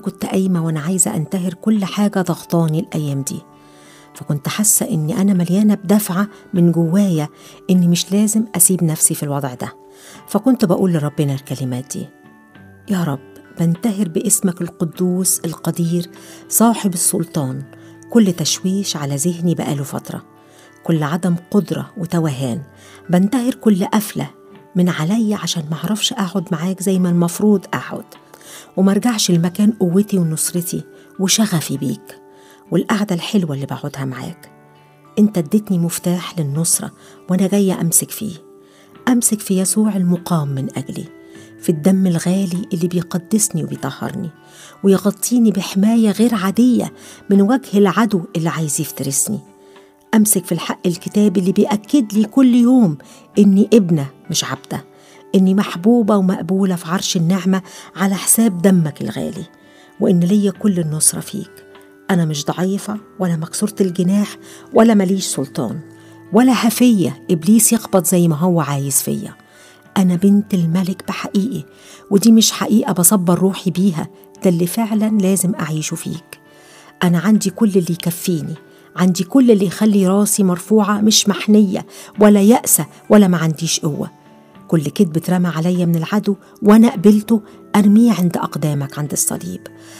كنت قايمة وأنا عايزة أنتهر كل حاجة ضغطاني الأيام دي، فكنت حاسة إني أنا مليانة بدفعة من جوايا إني مش لازم أسيب نفسي في الوضع ده. فكنت بقول لربنا الكلمات دي: يا رب، بنتهر باسمك القدوس القدير صاحب السلطان كل تشويش على ذهني بقاله فترة، كل عدم قدرة وتوهان، بنتهر كل قفلة من عليا عشان معرفش أقعد معاك زي ما المفروض أقعد، ومرجعش لمكان قوتي ونصرتي وشغفي بيك والقعدة الحلوة اللي بقعدها معاك. انت اديتني مفتاح للنصرة وانا جاية أمسك في يسوع المقام من أجلي، في الدم الغالي اللي بيقدسني وبيطهرني ويغطيني بحماية غير عادية من وجه العدو اللي عايز يفترسني. أمسك في الحق الكتابي اللي بيأكد لي كل يوم إني ابنة مش عبدة، إني محبوبة ومقبولة في عرش النعمة على حساب دمك الغالي، وإن ليا كل النصرة فيك. أنا مش ضعيفة ولا مكسورة الجناح ولا مليش سلطان ولا هفية إبليس يخبط زي ما هو عايز فيا. أنا بنت الملك بحقيقي، ودي مش حقيقة بصبر روحي بيها، ده اللي فعلا لازم أعيشه فيك. أنا عندي كل اللي يكفيني، عندي كل اللي يخلي راسي مرفوعة مش محنية ولا يأسة ولا ما عنديش قوة. كل كذب اترمى عليا من العدو وأنا قبلته أرميه عند أقدامك عند الصليب.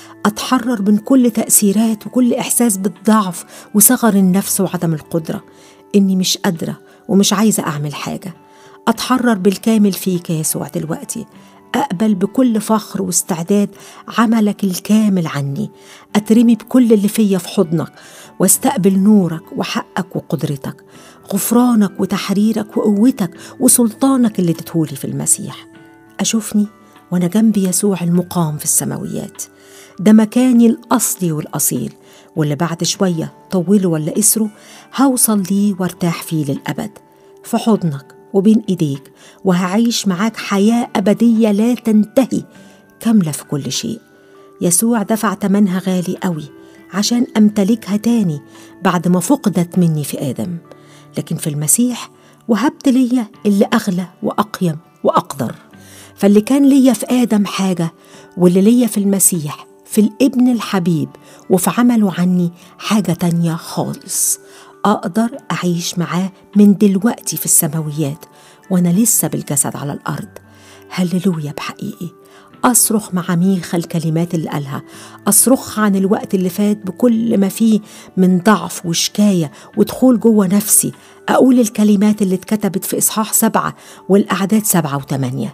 أتحرر من كل تأثيرات وكل إحساس بالضعف وصغر النفس وعدم القدرة، إني مش قادرة ومش عايزة أعمل حاجة. أتحرر بالكامل فيك يا يسوع دلوقتي، أقبل بكل فخر واستعداد عملك الكامل عني، أترمي بكل اللي فيا في حضنك واستقبل نورك وحقك وقدرتك، غفرانك وتحريرك وقوتك وسلطانك اللي تدهولي في المسيح. أشوفني وأنا جنب يسوع المقام في السماويات، ده مكاني الأصلي والأصيل، واللي بعد شوية طوله ولا قسره هوصل ليه وارتاح فيه للأبد في حضنك وبين إيديك، وهعيش معاك حياة أبدية لا تنتهي كاملة في كل شيء. يسوع دفع تمنها غالي قوي عشان أمتلكها تاني بعد ما فقدت مني في آدم، لكن في المسيح وهبت ليا اللي أغلى وأقيم وأقدر. فاللي كان ليا في آدم حاجة، واللي ليا في المسيح في الابن الحبيب وفي عمله عني حاجة تانية خالص. أقدر أعيش معاه من دلوقتي في السماويات وأنا لسه بالجسد على الأرض. هللويا بحقيقي. أصرخ مع ميخا الكلمات اللي قالها، أصرخ عن الوقت اللي فات بكل ما فيه من ضعف وشكاية ودخول جوه نفسي. أقول الكلمات اللي اتكتبت في إصحاح 7 والأعداد 7 و8: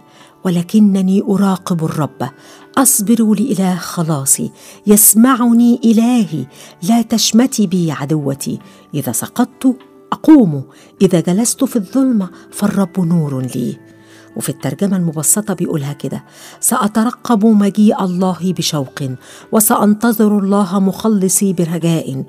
ولكنني أراقب الرب، أصبر لإله خلاصي، يسمعني إلهي، لا تشمتي بي عدوتي. إذا سقطت أقوم، إذا جلست في الظلمة فالرب نور لي. وفي الترجمة المبسطة بيقولها كده: سأترقب مجيء الله بشوق، وسأنتظر الله مخلصي برجاء،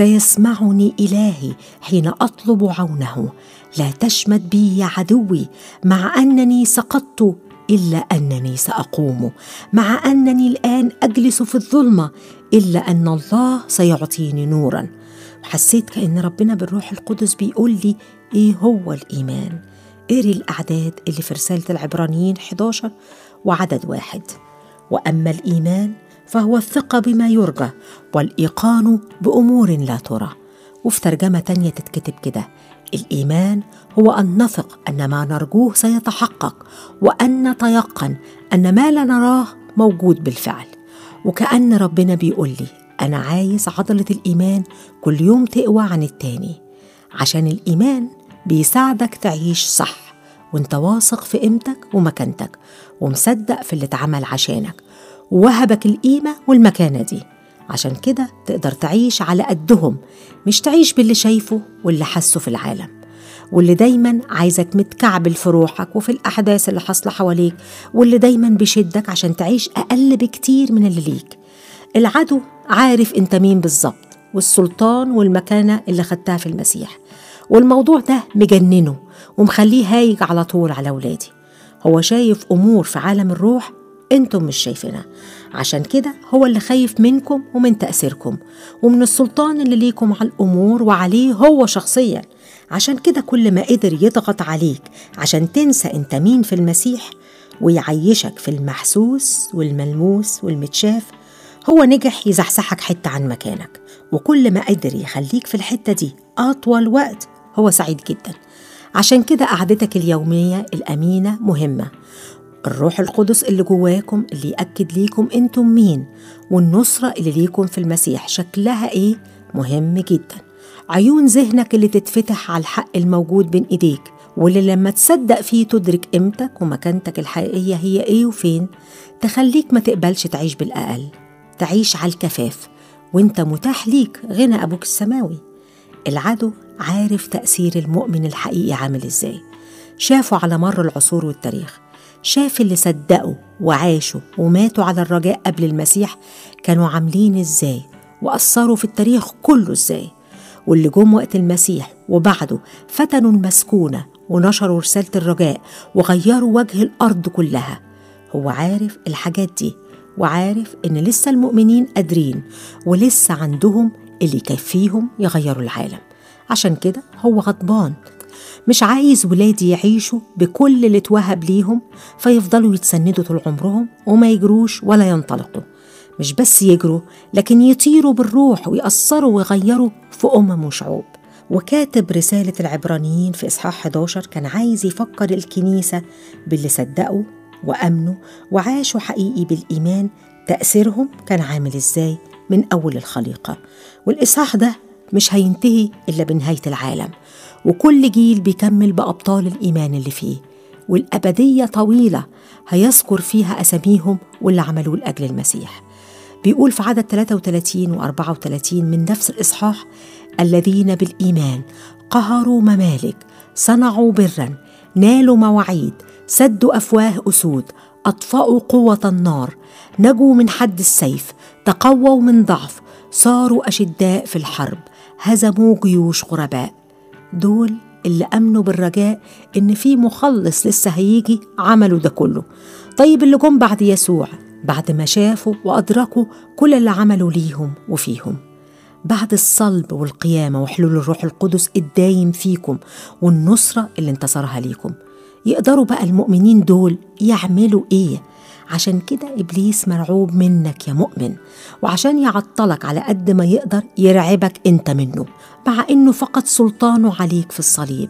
سيسمعني إلهي حين أطلب عونه. لا تشمت بي عدوي، مع أنني سقطت إلا أنني سأقوم، مع أنني الآن أجلس في الظلمة إلا أن الله سيعطيني نورا. وحسيت كأن ربنا بالروح القدس بيقول لي إيه هو الإيمان. قري الأعداد اللي في رسالة العبرانيين 11 وعدد 1: وأما الإيمان فهو الثقة بما يرجى والإيقان بأمور لا ترى. وفي ترجمة تانية تتكتب كده: الإيمان هو أن نثق أن ما نرجوه سيتحقق، وأن نتيقن أن ما لا نراه موجود بالفعل. وكأن ربنا بيقول لي أنا عايز عضلة الإيمان كل يوم تقوى عن التاني، عشان الإيمان بيساعدك تعيش صح وانت واثق في قيمتك ومكانتك ومصدق في اللي اتعمل عشانك ووهبك القيمة والمكانة دي. عشان كده تقدر تعيش على قدهم، مش تعيش باللي شايفه واللي حسه في العالم، واللي دايما عايزك متكعبل في روحك وفي الأحداث اللي حاصلة حواليك، واللي دايما بيشدك عشان تعيش أقل بكتير من اللي ليك. العدو عارف انت مين بالظبط، والسلطان والمكانة اللي خدتها في المسيح، والموضوع ده مجننه ومخليه هايج على طول على ولادي. هو شايف أمور في عالم الروح انتم مش شايفينها، عشان كده هو اللي خايف منكم ومن تأثيركم ومن السلطان اللي ليكم على الأمور وعليه هو شخصيا. عشان كده كل ما قدر يضغط عليك عشان تنسى انت مين في المسيح ويعيشك في المحسوس والملموس والمتشاف، هو نجح يزحزحك حتة عن مكانك، وكل ما قدر يخليك في الحتة دي أطول وقت هو سعيد جدا. عشان كده قعدتك اليومية الأمينة مهمة. الروح القدس اللي جواكم اللي يأكد ليكم انتم مين، والنصرة اللي ليكم في المسيح شكلها ايه مهم جدا. عيون ذهنك اللي تتفتح على الحق الموجود بين ايديك، واللي لما تصدق فيه تدرك قيمتك ومكانتك الحقيقية هي ايه وفين، تخليك ما تقبلش تعيش بالأقل، تعيش على الكفاف، وانت متاح ليك غنى أبوك السماوي. العدو عارف تأثير المؤمن الحقيقي عامل ازاي، شافوا على مر العصور والتاريخ، شاف اللي صدقوا وعاشوا وماتوا على الرجاء قبل المسيح كانوا عاملين ازاي وأثروا في التاريخ كله ازاي، واللي جم وقت المسيح وبعده فتنوا المسكونة ونشروا رسالة الرجاء وغيروا وجه الأرض كلها. هو عارف الحاجات دي، وعارف إن لسه المؤمنين قادرين ولسه عندهم اللي يكفيهم يغيروا العالم. عشان كده هو غضبان، مش عايز ولادي يعيشوا بكل اللي اتوهب ليهم فيفضلوا يتسندوا طول عمرهم وما يجروش ولا ينطلقوا. مش بس يجروا، لكن يطيروا بالروح ويأثروا ويغيروا في أمم وشعوب. وكاتب رسالة العبرانيين في إصحاح 11 كان عايز يفكر الكنيسة باللي صدقوا وأمنوا وعاشوا حقيقي بالإيمان تأثيرهم كان عامل إزاي من أول الخليقة. والإصحاح ده مش هينتهي إلا بنهاية العالم، وكل جيل بيكمل بأبطال الإيمان اللي فيه، والأبدية طويلة هيذكر فيها أساميهم واللي عملوه لأجل المسيح. بيقول في عدد 33 و34 من نفس الإصحاح: الذين بالإيمان قهروا ممالك، صنعوا برا، نالوا مواعيد، سدوا أفواه أسود، أطفأوا قوة النار، نجوا من حد السيف، تقووا من ضعف، صاروا أشداء في الحرب، هزموا جيوش غرباء. دول اللي أمنوا بالرجاء إن في مخلص لسه هيجي عملوا ده كله. طيب اللي جم بعد يسوع بعد ما شافوا وأدركوا كل اللي عملوا ليهم وفيهم، بعد الصلب والقيامة وحلول الروح القدس الدايم فيكم والنصرة اللي انتصرها ليكم، يقدروا بقى المؤمنين دول يعملوا إيه؟ عشان كده إبليس مرعوب منك يا مؤمن، وعشان يعطلك على قد ما يقدر يرعبك أنت منه، مع إنه فقد سلطانه عليك في الصليب.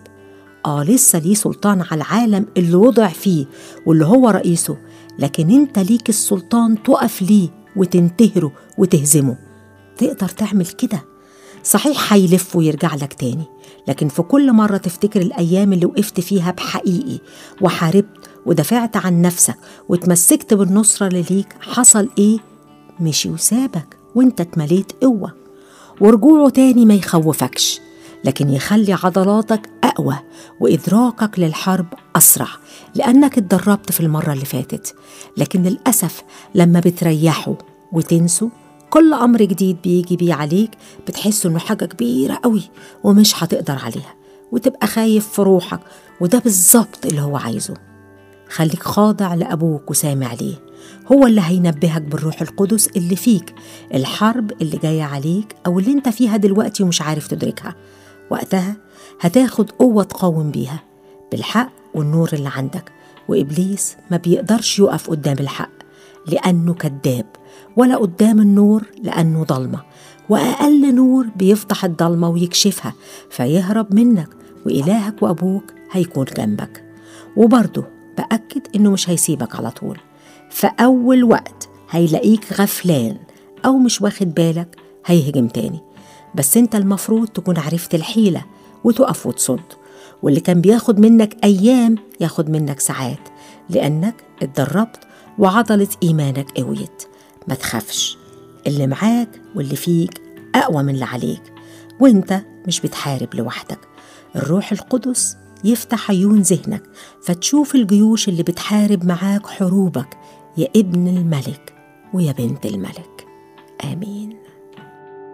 لسه ليه سلطان على العالم اللي وضع فيه واللي هو رئيسه، لكن أنت ليك السلطان تقف ليه وتنتهره وتهزمه. تقدر تعمل كده؟ صحيح هيلف ويرجع لك تاني، لكن في كل مرة تفتكر الأيام اللي وقفت فيها بحقيقي وحاربت ودافعت عن نفسك وتمسكت بالنصرة اللي ليك، حصل إيه؟ مشي وسابك وانت اتمليت قوة. ورجوعه تاني ما يخوفكش، لكن يخلي عضلاتك أقوى وإدراكك للحرب أسرع، لأنك اتدربت في المرة اللي فاتت. لكن للأسف لما بتريحوا وتنسوا، كل أمر جديد بيجي بيه عليك بتحسوا إنه حاجة كبيرة قوي ومش هتقدر عليها، وتبقى خايف في روحك، وده بالظبط اللي هو عايزه. خليك خاضع لأبوك وسامع ليه، هو اللي هينبهك بالروح القدس اللي فيك الحرب اللي جاية عليك أو اللي انت فيها دلوقتي ومش عارف تدركها. وقتها هتاخد قوة تقاوم بيها بالحق والنور اللي عندك. وإبليس ما بيقدرش يقف قدام الحق لأنه كذاب، ولا قدام النور لأنه ضلمة، وأقل نور بيفتح الضلمة ويكشفها فيهرب منك، وإلهك وأبوك هيكون جنبك. وبرضه بأكد إنه مش هيسيبك على طول، فأول وقت هيلاقيك غفلان أو مش واخد بالك هيهجم تاني، بس انت المفروض تكون عرفت الحيلة وتقف وتصد. واللي كان بياخد منك أيام ياخد منك ساعات، لأنك اتدربت وعضلة إيمانك قويت. ما تخافش، اللي معاك واللي فيك أقوى من اللي عليك، وانت مش بتحارب لوحدك. الروح القدس يفتح عيون ذهنك فتشوف الجيوش اللي بتحارب معاك حروبك، يا ابن الملك ويا بنت الملك. آمين.